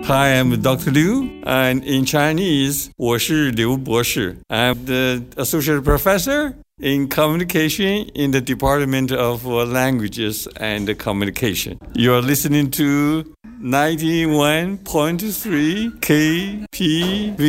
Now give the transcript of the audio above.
Hi, I'm Dr. Liu, and in Chinese, 我是刘博士. I'm the associate professor in communication in the Department of Languages and Communication. You're listening to 91.3 KPV.